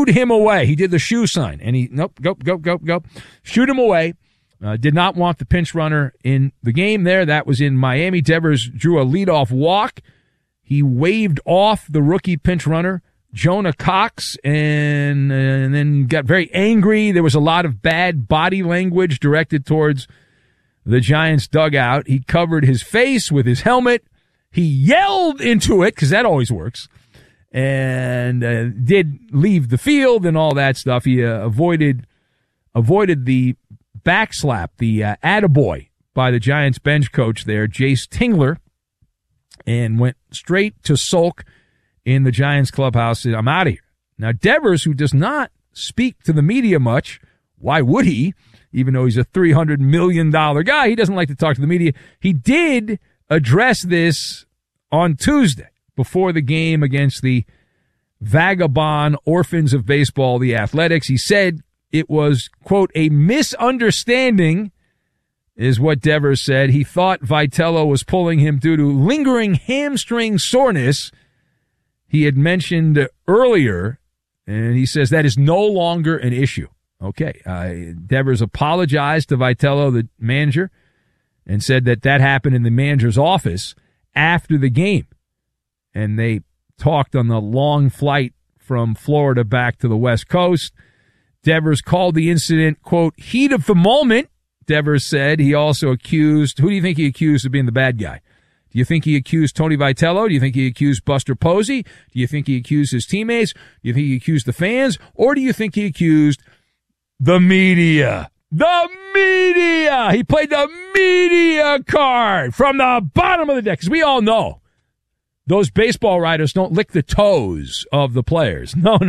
shooed him away. He did the shoe sign, and go. Shoot him away. Did not want the pinch runner in the game there. That was in Miami. Devers drew a leadoff walk. He waved off the rookie pinch runner, Jonah Cox, and then got very angry. There was a lot of bad body language directed towards the Giants dugout. He covered his face with his helmet. He yelled into it, because that always works, and did leave the field and all that stuff. He avoided the backslap, the attaboy by the Giants bench coach there, Jace Tingler, and went straight to sulk in the Giants clubhouse. Said, I'm out of here. Now, Devers, who does not speak to the media much, why would he? Even though he's a $300 million guy, he doesn't like to talk to the media. He did address this on Tuesday before the game against the vagabond orphans of baseball, the Athletics. He said it was, quote, a misunderstanding, is what Devers said. He thought Vitello was pulling him due to lingering hamstring soreness he had mentioned earlier, and he says that is no longer an issue. Okay, Devers apologized to Vitello, the manager, and said that happened in the manager's office after the game. And they talked on the long flight from Florida back to the West Coast. Devers called the incident, quote, heat of the moment, Devers said. He also accused, who do you think he accused of being the bad guy? Do you think he accused Tony Vitello? Do you think he accused Buster Posey? Do you think he accused his teammates? Do you think he accused the fans? Or do you think he accused the media? The media! He played the media card from the bottom of the deck. Because we all know those baseball writers don't lick the toes of the players. No.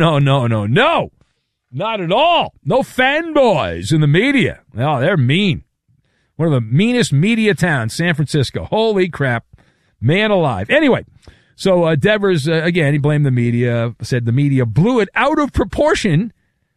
Not at all. No fanboys in the media. No, they're mean. One of the meanest media towns, San Francisco. Holy crap. Man alive. Anyway, so Devers, again, he blamed the media, said the media blew it out of proportion,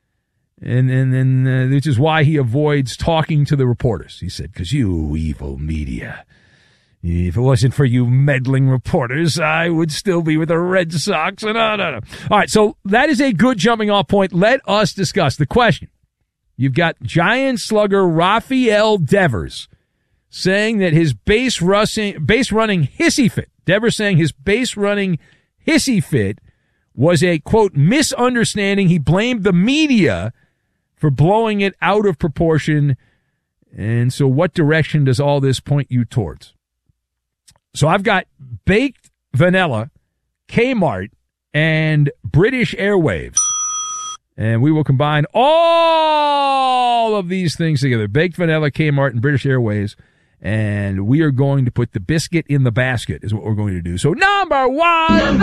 and which is why he avoids talking to the reporters. He said, because you evil media. If it wasn't for you meddling reporters, I would still be with the Red Sox. No. All right, so that is a good jumping off point. Let us discuss the question. You've got Giants slugger Rafael Devers saying that his base running hissy fit, Devers saying his base running hissy fit was a, quote, misunderstanding. He blamed the media for blowing it out of proportion. And so what direction does all this point you towards? So I've got Baked Vanilla, Kmart, and British Airwaves. And we will combine all of these things together. Baked Vanilla, Kmart, and British Airwaves. And we are going to put the biscuit in the basket is what we're going to do. So number one.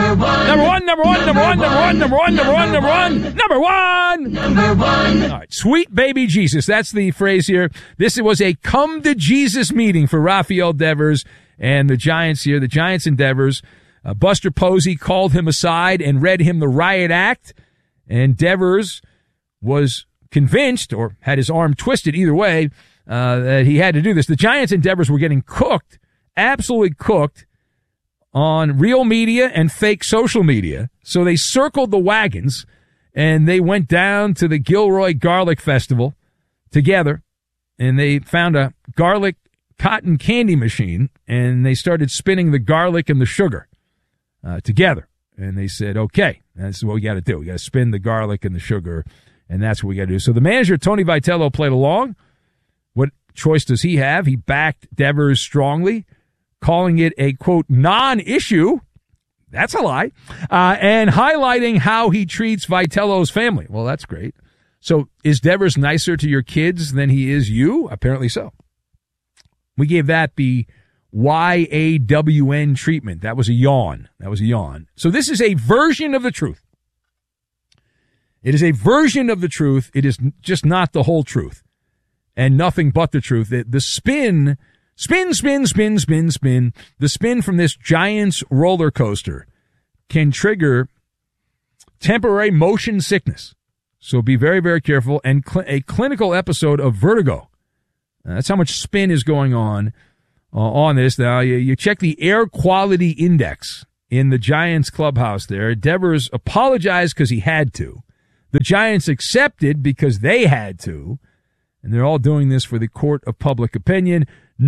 All right. Sweet baby Jesus. That's the phrase here. This was a come to Jesus meeting for Rafael Devers and the Giants here. The Giants and Devers. Buster Posey called him aside and read him the riot act. And Devers was convinced, or had his arm twisted either way, that he had to do this. The Giants and Devers were getting cooked, absolutely cooked, on real media and fake social media. So they circled the wagons, and they went down to the Gilroy Garlic Festival together, and they found a garlic cotton candy machine, and they started spinning the garlic and the sugar together. And they said, okay, that's what we got to do. We got to spin the garlic and the sugar, and that's what we got to do. So the manager, Tony Vitello, played along. What choice does he have? He backed Devers strongly, calling it a, quote, non-issue. That's a lie. And highlighting how he treats Vitello's family. Well, that's great. So is Devers nicer to your kids than he is you? Apparently so. We gave that the YAWN treatment. That was a yawn. So this is a version of the truth. It is a version of the truth. It is just not the whole truth. And nothing but the truth. The spin, the spin from this Giants roller coaster can trigger temporary motion sickness. So be very, very careful. And a clinical episode of vertigo. That's how much spin is going on this. Now, you check the air quality index in the Giants clubhouse there. Devers apologized because he had to. The Giants accepted because they had to, and they're all doing this for the court of public opinion.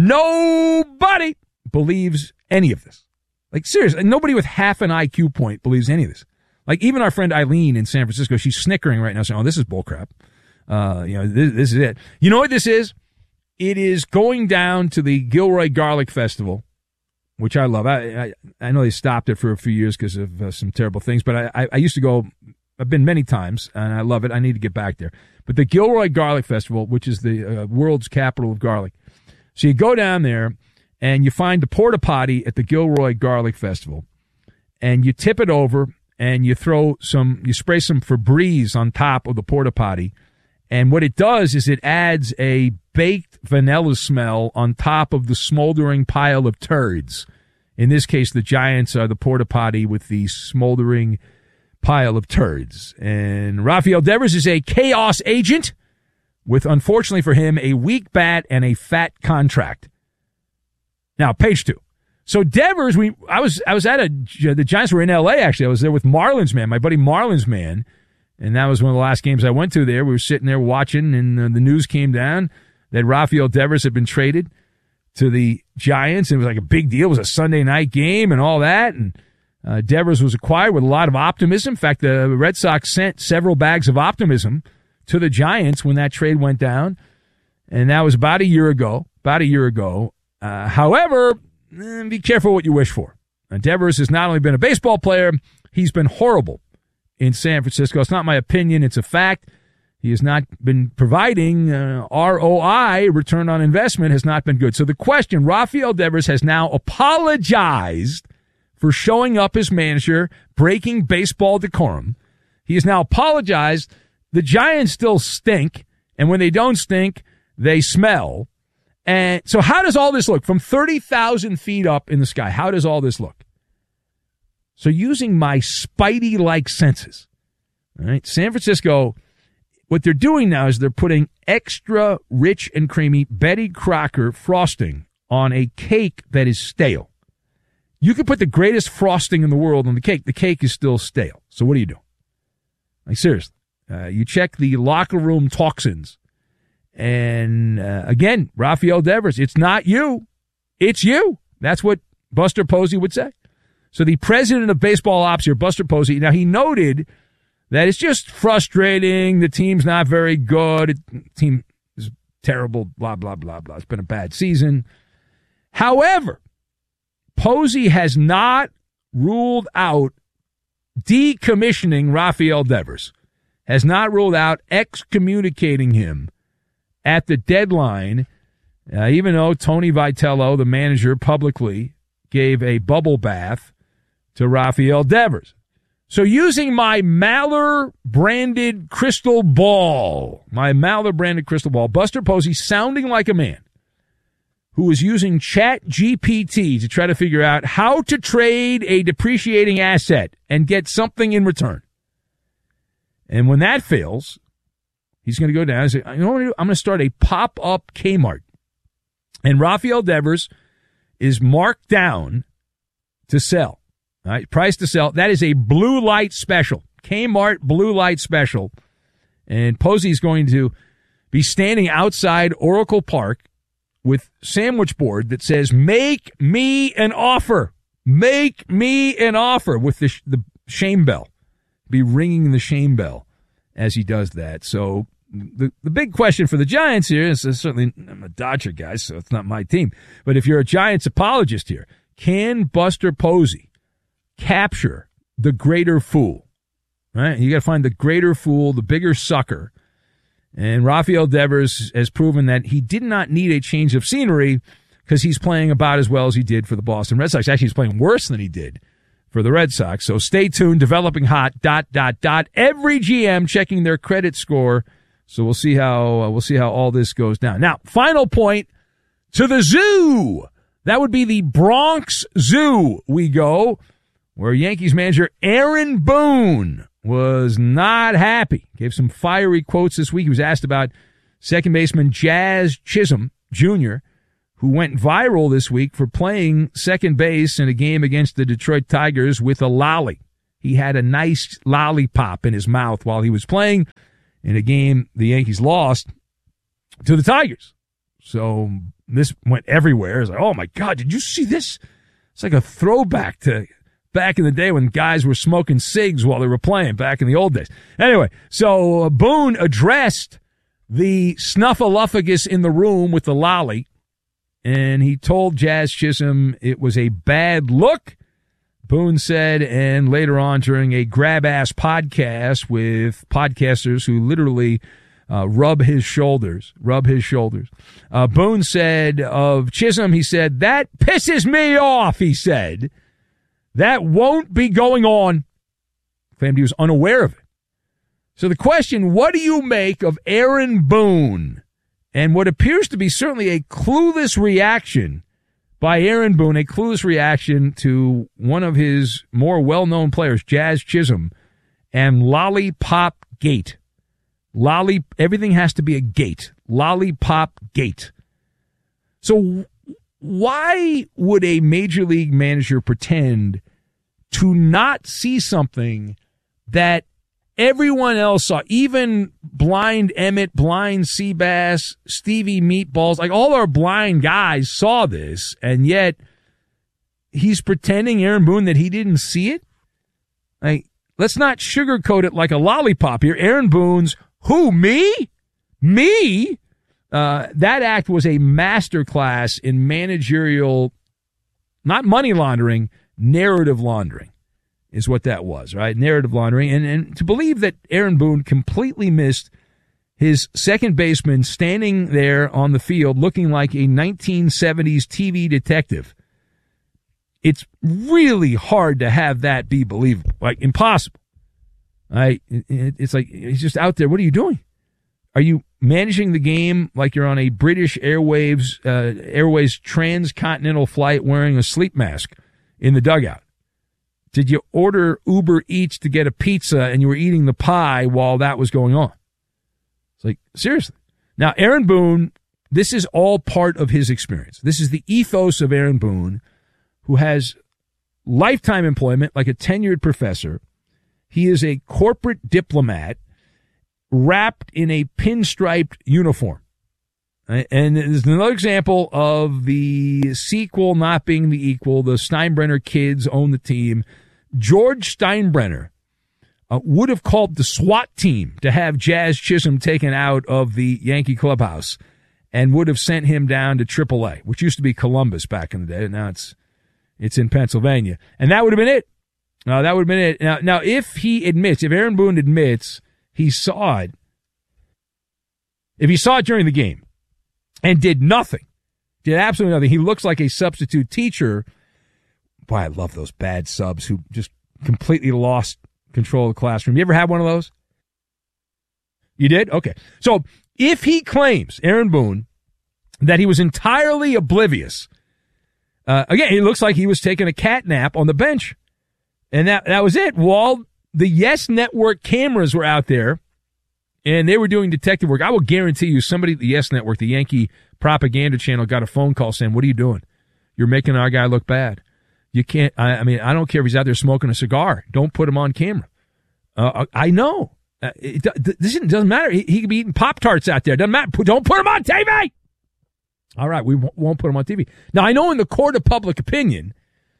Nobody believes any of this. Like, seriously, nobody with half an IQ point believes any of this. Like, even our friend Eileen in San Francisco, she's snickering right now saying, oh, this is bullcrap. This is it. You know what this is? It is going down to the Gilroy Garlic Festival, which I love. I know they stopped it for a few years because of some terrible things, but I used to go. I've been many times, and I love it. I need to get back there. But the Gilroy Garlic Festival, which is the world's capital of garlic. So you go down there, and you find the porta potty at the Gilroy Garlic Festival, and you tip it over, and you spray some Febreze on top of the porta potty. And what it does is it adds a baked vanilla smell on top of the smoldering pile of turds. In this case, the Giants are the porta potty with the smoldering pile of turds. And Rafael Devers is a chaos agent with, unfortunately for him, a weak bat and a fat contract. Now, page 2. So Devers, I was at the Giants were in L.A. actually. I was there with Marlins Man, my buddy Marlins Man. And that was one of the last games I went to there. We were sitting there watching, and the news came down that Rafael Devers had been traded to the Giants. And it was like a big deal. It was a Sunday night game and all that. And Devers was acquired with a lot of optimism. In fact, the Red Sox sent several bags of optimism to the Giants when that trade went down. And that was about a year ago. However, be careful what you wish for. Devers has not only been a baseball player, he's been horrible in San Francisco. It's not my opinion. It's a fact. He has not been providing ROI, return on investment, has not been good. So the question, Rafael Devers has now apologized for showing up as manager, breaking baseball decorum. He has now apologized. The Giants still stink, and when they don't stink, they smell. And so how does all this look? From 30,000 feet up in the sky, how does all this look? So using my Spidey-like senses, all right, San Francisco, what they're doing now is they're putting extra rich and creamy Betty Crocker frosting on a cake that is stale. You could put the greatest frosting in the world on the cake. The cake is still stale. So what do you do? Like, seriously. You check the locker room toxins. And, again, Rafael Devers, it's not you. It's you. That's what Buster Posey would say. So the president of baseball ops here, Buster Posey, now he noted that it's just frustrating. The team's not very good. The team is terrible, blah, blah, blah, blah. It's been a bad season. However, Posey has not ruled out decommissioning Rafael Devers, has not ruled out excommunicating him at the deadline, even though Tony Vitello, the manager, publicly gave a bubble bath to Rafael Devers. So using my Maller-branded crystal ball, Buster Posey, sounding like a man who is using ChatGPT to try to figure out how to trade a depreciating asset and get something in return. And when that fails, he's going to go down and say, you know what I'm going to do? I'm going to start a pop-up Kmart. And Rafael Devers is marked down to sell. All right, price to sell. That is a blue light special. Kmart blue light special. And Posey's going to be standing outside Oracle Park with sandwich board that says, make me an offer. Make me an offer, with the shame bell. Be ringing the shame bell as he does that. So the big question for the Giants here is, certainly I'm a Dodger guy, so it's not my team. But if you're a Giants apologist here, can Buster Posey capture the greater fool? Right? You got to find the greater fool, the bigger sucker. And Rafael Devers has proven that he did not need a change of scenery because he's playing about as well as he did for the Boston Red Sox. Actually, he's playing worse than he did for the Red Sox. So stay tuned. Developing hot. ... Every GM checking their credit score. So we'll see how all this goes down. Now, final point, to the zoo. That would be the Bronx Zoo. We go where Yankees manager Aaron Boone was not happy. Gave some fiery quotes this week. He was asked about second baseman Jazz Chisholm Jr., who went viral this week for playing second base in a game against the Detroit Tigers with a lolly. he had a nice lollipop in his mouth while he was playing in a game the Yankees lost to the Tigers. So this went everywhere. It's like, oh, my God, did you see this? It's like a throwback to back in the day when guys were smoking cigs while they were playing back in the old days. Anyway, so Boone addressed the snuffleupagus in the room with the lolly, and he told Jazz Chisholm it was a bad look, Boone said, and later on during a grab-ass podcast with podcasters who literally rub his shoulders. Boone said of Chisholm, he said, "That pisses me off," he said. "That won't be going on." Claimed he was unaware of it. So the question, what do you make of Aaron Boone and what appears to be certainly a clueless reaction by Aaron Boone, a clueless reaction to one of his more well-known players, Jazz Chisholm, and Lollipop Gate. Everything has to be a gate. Lollipop Gate. So why would a major league manager pretend to not see something that everyone else saw? Even blind Emmett, blind Seabass, Stevie Meatballs, like all our blind guys saw this, and yet he's pretending, Aaron Boone, that he didn't see it? Like, let's not sugarcoat it like a lollipop here. Aaron Boone's, who, me? Me? That act was a masterclass in managerial, not money laundering, narrative laundering is what that was, right? Narrative laundering. And to believe that Aaron Boone completely missed his second baseman standing there on the field looking like a 1970s TV detective, it's really hard to have that be believable, like impossible. Right? It's like he's just out there. What are you doing? Are you managing the game like you're on a British Airways transcontinental flight wearing a sleep mask in the dugout? Did you order Uber Eats to get a pizza and you were eating the pie while that was going on? It's like, seriously. Now, Aaron Boone, this is all part of his experience. This is the ethos of Aaron Boone, who has lifetime employment like a tenured professor. He is a corporate diplomat wrapped in a pinstriped uniform. And there's another example of the sequel not being the equal. The Steinbrenner kids own the team. George Steinbrenner would have called the SWAT team to have Jazz Chisholm taken out of the Yankee clubhouse and would have sent him down to AAA, which used to be Columbus back in the day. Now it's in Pennsylvania. And that would have been it. That would have been it. Now, if Aaron Boone admits he saw it, if he saw it during the game and did absolutely nothing, he looks like a substitute teacher. Boy, I love those bad subs who just completely lost control of the classroom. You ever had one of those? You did? Okay. So if he claims, Aaron Boone, that he was entirely oblivious, again, it looks like he was taking a cat nap on the bench. And that was it. While the Yes Network cameras were out there and they were doing detective work, I will guarantee you somebody at the Yes Network, the Yankee propaganda channel, got a phone call saying, "What are you doing? You're making our guy look bad. You can't, I mean, I don't care if he's out there smoking a cigar. Don't put him on camera." I know. It doesn't matter. He could be eating Pop-Tarts out there. Doesn't matter. Don't put him on TV. All right, we won't put him on TV. Now, I know in the court of public opinion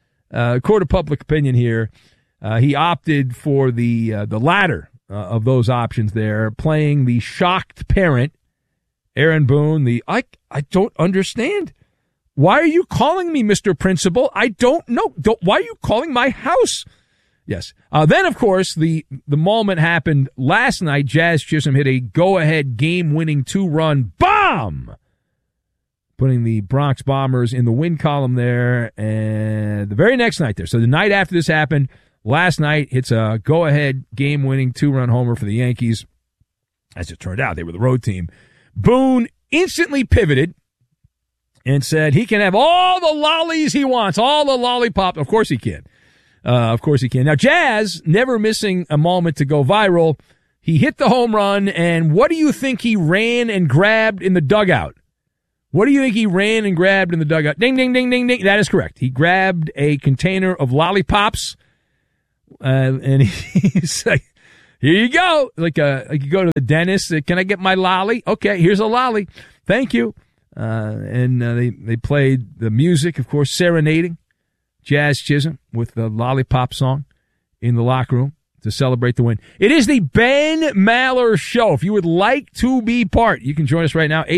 here, he opted for the latter of those options there, playing the shocked parent, Aaron Boone. I don't understand. Why are you calling me, Mr. Principal? I don't know. Why are you calling my house? Yes. Then, of course, the moment happened last night. Jazz Chisholm hit a go-ahead game-winning 2-run bomb, putting the Bronx Bombers in the win column there. And the very next night there, so the night after this happened, last night, hits a go-ahead game-winning 2-run homer for the Yankees. As it turned out, they were the road team. Boone instantly pivoted and said he can have all the lollies he wants, all the lollipop. Of course he can. Now, Jazz, never missing a moment to go viral, he hit the home run, and what do you think he ran and grabbed in the dugout? What do you think he ran and grabbed in the dugout? Ding, ding, ding, ding, ding. That is correct. He grabbed a container of lollipops. And he's like, here you go. Like you go to the dentist. Can I get my lolly? Okay, here's a lolly. Thank you. And they played the music, of course, serenading Jazz Chisholm with the Lollipop song in the locker room to celebrate the win. It is the Ben Maller Show. If you would like to be part, you can join us right now,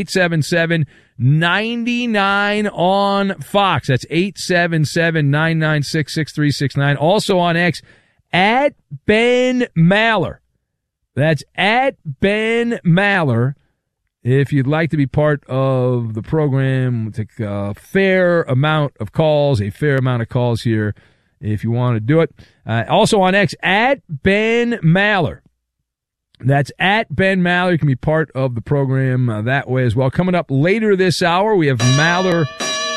877-99 on Fox. That's 877-996-6369. Also on X, at Ben Maller. That's at Ben Maller. If you'd like to be part of the program, we'll take a fair amount of calls here if you want to do it. Also on X, at Ben Maller. That's at Ben Maller. You can be part of the program that way as well. Coming up later this hour, we have Maller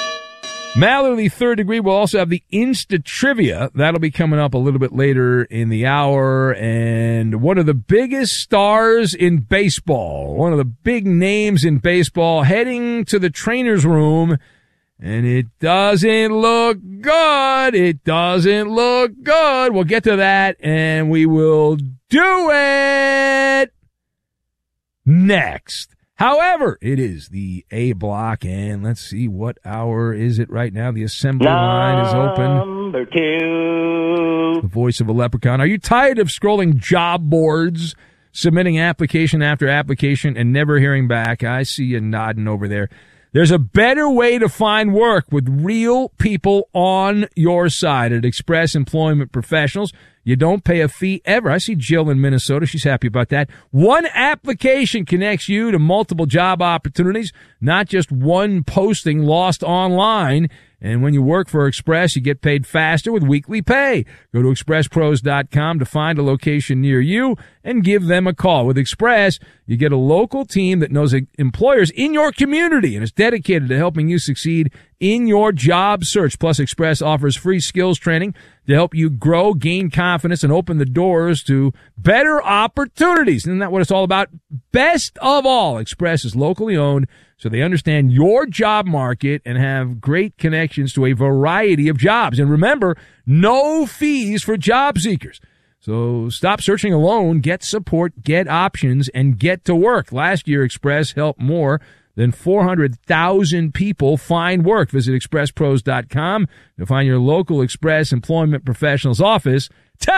the Third Degree. We'll also have the Insta Trivia. That'll be coming up a little bit later in the hour. And one of the biggest stars in baseball, one of the big names in baseball, heading to the trainer's room. And it doesn't look good. It doesn't look good. We'll get to that, and we will do it next. However, it is the A block, and let's see, what hour is it right now? The assembly line is open. Number 2. The voice of a leprechaun. Are you tired of scrolling job boards, submitting application after application, and never hearing back? I see you nodding over there. There's a better way to find work with real people on your side at Express Employment Professionals. You don't pay a fee ever. I see Jill in Minnesota. She's happy about that. One application connects you to multiple job opportunities, not just one posting lost online. And when you work for Express, you get paid faster with weekly pay. Go to expresspros.com to find a location near you and give them a call. With Express, you get a local team that knows employers in your community and is dedicated to helping you succeed in your job search. Plus, Express offers free skills training to help you grow, gain confidence, and open the doors to better opportunities. Isn't that what it's all about? Best of all, Express is locally owned, so they understand your job market and have great connections to a variety of jobs. And remember, no fees for job seekers. So stop searching alone, get support, get options, and get to work. Last year, Express helped more than 400,000 people find work. Visit expresspros.com to find your local Express Employment Professionals office.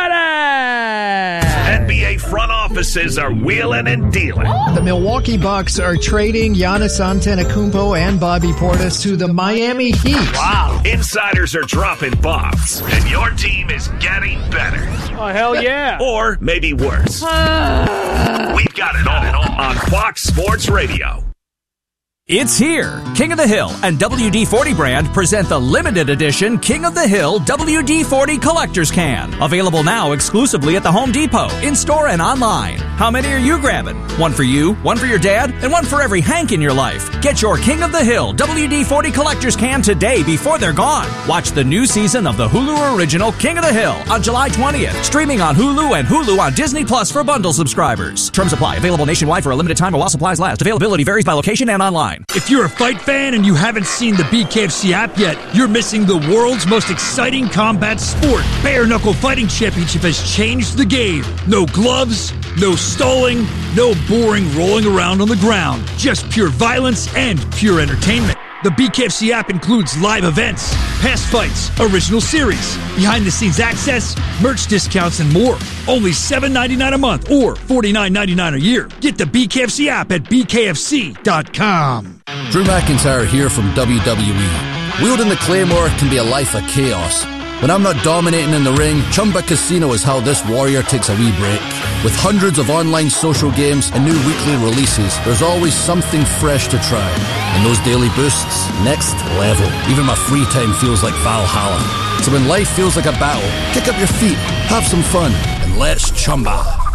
Ta-da! NBA front offices are wheeling and dealing. The Milwaukee Bucks are trading Giannis Antetokounmpo and Bobby Portis to the Miami Heat. Wow. Insiders are dropping bombs, and your team is getting better. Oh, hell yeah. Or maybe worse. We've got it all on Fox Sports Radio. It's here. King of the Hill and WD-40 brand present the limited edition King of the Hill WD-40 Collector's Can. Available now exclusively at the Home Depot, in-store and online. How many are you grabbing? One for you, one for your dad, and one for every Hank in your life. Get your King of the Hill WD-40 Collector's Can today before they're gone. Watch the new season of the Hulu original King of the Hill on July 20th. Streaming on Hulu and Hulu on Disney Plus for bundle subscribers. Terms apply. Available nationwide for a limited time or while supplies last. Availability varies by location and online. If you're a fight fan and you haven't seen the BKFC app yet, you're missing the world's most exciting combat sport. Bare Knuckle Fighting Championship has changed the game. No gloves, no stalling, no boring rolling around on the ground. Just pure violence and pure entertainment. The BKFC app includes live events, past fights, original series, behind-the-scenes access, merch discounts, and more. Only $7.99 a month or $49.99 a year. Get the BKFC app at bkfc.com. Drew McIntyre here from WWE. Wielding the Claymore can be a life of chaos. When I'm not dominating in the ring, Chumba Casino is how this warrior takes a wee break. With hundreds of online social games and new weekly releases, there's always something fresh to try. And those daily boosts, next level. Even my free time feels like Valhalla. So when life feels like a battle, kick up your feet, have some fun, and let's Chumba.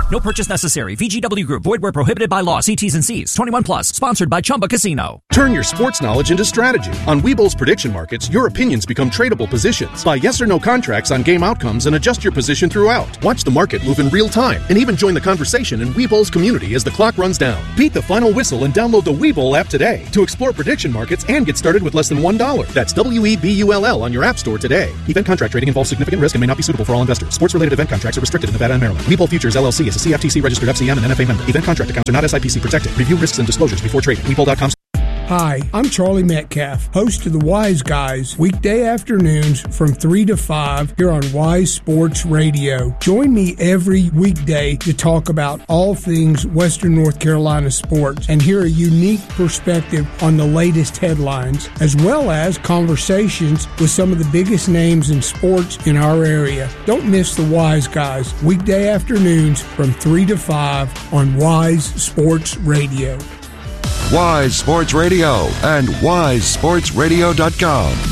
No purchase necessary. VGW Group. Void where prohibited by law. See T's and C's. 21 plus. Sponsored by Chumba Casino. Turn your sports knowledge into strategy. On Webull's prediction markets, your opinions become tradable positions. Buy yes or no contracts on game outcomes and adjust your position throughout. Watch the market move in real time and even join the conversation in Webull's community as the clock runs down. Beat the final whistle and download the Webull app today to explore prediction markets and get started with less than $1. That's WEBULL on your app store today. Event contract trading involves significant risk and may not be suitable for all investors. Sports-related event contracts are restricted in Nevada and Maryland. Webull Futures LLC is a CFTC registered FCM and NFA member. Event contract accounts are not SIPC protected. Review risks and disclosures before trading. Webull.com. Hi, I'm Charlie Metcalf, host of The Wise Guys, weekday afternoons from 3 to 5 here on Wise Sports Radio. Join me every weekday to talk about all things Western North Carolina sports and hear a unique perspective on the latest headlines, as well as conversations with some of the biggest names in sports in our area. Don't miss The Wise Guys, weekday afternoons from 3 to 5 on Wise Sports Radio. Wise Sports Radio and wisesportsradio.com.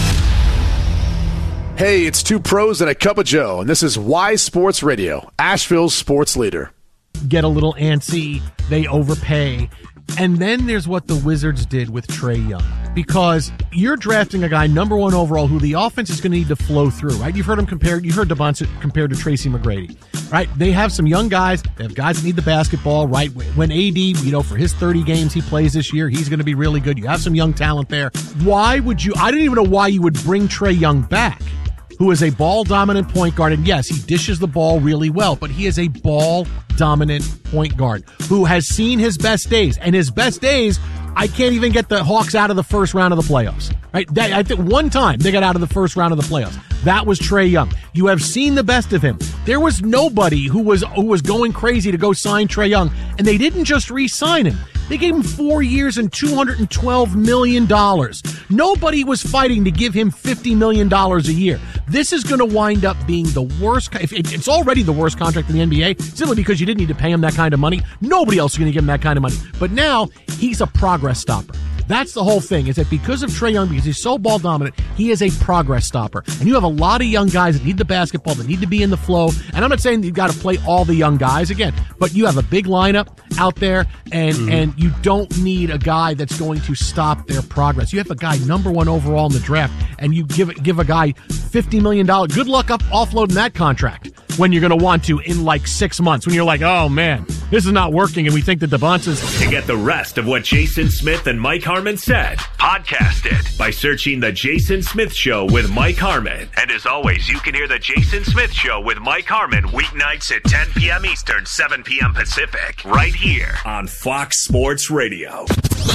Hey, it's two pros and a cup of Joe, and this is Wise Sports Radio, Asheville's sports leader. Get a little antsy, they overpay. And then there's what the Wizards did with Trae Young. Because you're drafting a guy number 1 overall who the offense is going to need to flow through, right? You've heard him compared, you heard Devontae compared to Tracy McGrady, right? They have some young guys. They have guys that need the basketball, right? When AD, for his 30 games he plays this year, he's going to be really good. You have some young talent there. Why would you, I don't even know why you would bring Trae Young back, who is a ball-dominant point guard. And yes, he dishes the ball really well, but he is a ball-dominant point guard who has seen his best days. And his best days, I can't even get the Hawks out of the first round of the playoffs. Right? I think one time they got out of the first round of the playoffs. That was Trae Young. You have seen the best of him. There was nobody who was going crazy to go sign Trae Young, and they didn't just re-sign him. They gave him 4 years and $212 million. Nobody was fighting to give him $50 million a year. This is going to wind up being the worst. It's already the worst contract in the NBA, simply because you didn't need to pay him that kind of money. Nobody else is going to give him that kind of money. But now he's a progress stopper. That's the whole thing, is that because of Trae Young, because he's so ball dominant, he is a progress stopper. And you have a lot of young guys that need the basketball, that need to be in the flow. And I'm not saying that you've got to play all the young guys again, but you have a big lineup out there, and you don't need a guy that's going to stop their progress. You have a guy number 1 overall in the draft, and you give a guy $50 million. Good luck offloading that contract when you're going to want to in like 6 months, when you're like, oh man, this is not working, and we think that Devontae's... To get the rest of what Jason Smith and Mike Harmon said, podcast it by searching The Jason Smith Show with Mike Harmon. And as always, you can hear The Jason Smith Show with Mike Harmon weeknights at 10 p.m. Eastern, 7 p.m. Pacific, right here on Fox Sports Radio.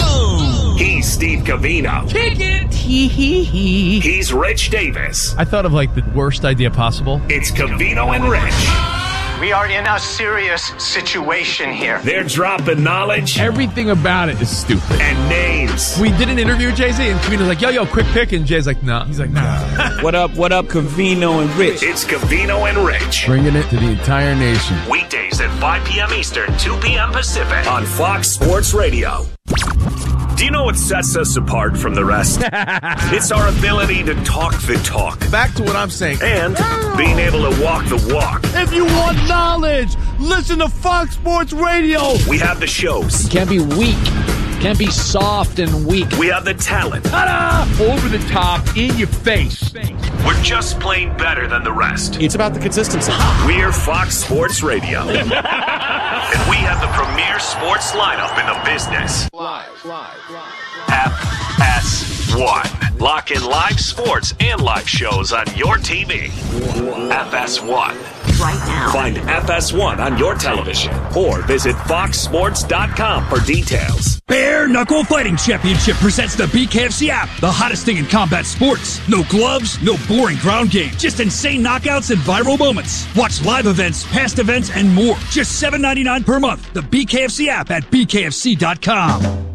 He's Steve Covino. Kick it! He's Rich Davis. I thought of like the worst idea possible. It's Covino and Rich. We are in a serious situation here. They're dropping knowledge. Everything about it is stupid. And names. We did an interview with Jay-Z, and Covino's like, yo, quick pick. And Jay's like, nah. He's like, nah. What up, Covino and Rich? It's Covino and Rich. Bringing it to the entire nation. Weekdays at 5 p.m. Eastern, 2 p.m. Pacific on Fox Sports Radio. Do you know what sets us apart from the rest? It's our ability to talk the talk. Back to what I'm saying. And being able to walk the walk. If you want knowledge, listen to Fox Sports Radio. We have the shows. You can't be weak. You can't be soft and weak. We have the talent. Ta-da! Over the top, in your face. We're just plain better than the rest. It's about the consistency. We're Fox Sports Radio. And we have the premier sports lineup in the business. Live. FS1. Lock in live sports and live shows on your TV. FS1. Right now. Find FS1 on your television or visit foxsports.com for details. Bare Knuckle Fighting Championship presents the BKFC app, the hottest thing in combat sports. No gloves, no boring ground game, just insane knockouts and viral moments. Watch live events, past events, and more. Just $7.99 per month. The BKFC app at BKFC.com.